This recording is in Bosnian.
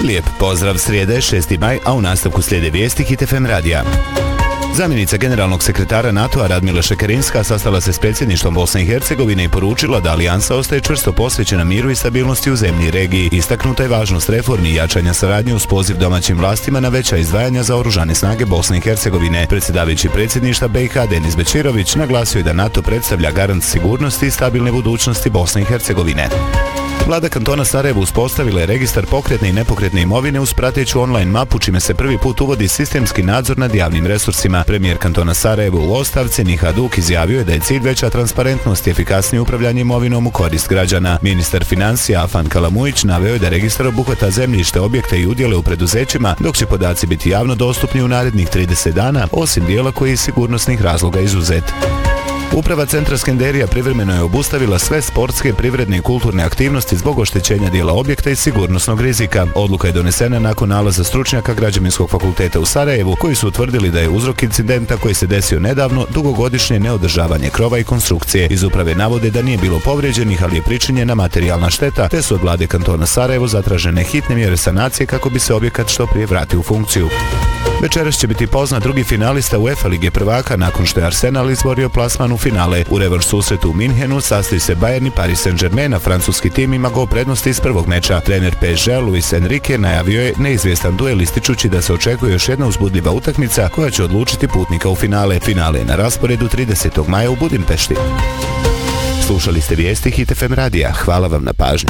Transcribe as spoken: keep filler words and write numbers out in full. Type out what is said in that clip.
Lijep pozdrav, srijeda je šesti maj, a u nastavku slijede vijesti Hit F M radija. Zamjenica generalnog sekretara NATO-a Radmila Šekerinska sastala se s predsjedništvom Bosne i Hercegovine i poručila da alijansa ostaje čvrsto posvećena miru i stabilnosti u zemlji i regiji. Istaknuta je važnost reformi i jačanja saradnje uz poziv domaćim vlastima na veća izdvajanja za oružane snage Bosne i Hercegovine. Predsjedavajući predsjedništva B i H Denis Bećirović naglasio je da NATO predstavlja garant sigurnosti i stabilne budućnosti Bosne i Hercegovine. Vlada kantona Sarajevo uspostavila je registar pokretne i nepokretne imovine uz prateću online mapu, čime se prvi put uvodi sistemski nadzor nad javnim resursima. Premijer kantona Sarajevo u ostavci Nihat Duk izjavio je da je cilj veća transparentnost i efikasnije upravljanje imovinom u korist građana. Ministar financija Afan Kalamujić naveo je da registar obuhvata zemljište, objekte i udjele u preduzećima, dok će podaci biti javno dostupni u narednih trideset dana, osim dijela koji je iz sigurnosnih razloga izuzet. Uprava centra Skenderija privremeno je obustavila sve sportske, privredne i kulturne aktivnosti zbog oštećenja dijela objekta i sigurnosnog rizika. Odluka je donesena nakon nalaza stručnjaka Građevinskog fakulteta u Sarajevu, koji su utvrdili da je uzrok incidenta koji se desio nedavno dugogodišnje neodržavanje krova i konstrukcije. Iz uprave navode da nije bilo povrijeđenih, ali je pričinjena materijalna šteta, te su od vlade kantona Sarajevo zatražene hitne mjere sanacije kako bi se objekat što prije vratio u funkciju. Večeras će biti poznat drugi finalista UEFA Lige prvaka nakon što je Arsenal izborio plasman u finale. U revanš susretu u Minhenu sastaju se Bayern i Paris Saint-Germain, a francuski tim ima gol prednosti iz prvog meča. Trener P S G Luis Enrique najavio je neizvjestan duel, ističući da se očekuje još jedna uzbudljiva utakmica koja će odlučiti putnika u finale. Finale je na rasporedu tridesetog maja u Budimpešti. Slušali ste vijesti Hit F M radija. Hvala vam na pažnji.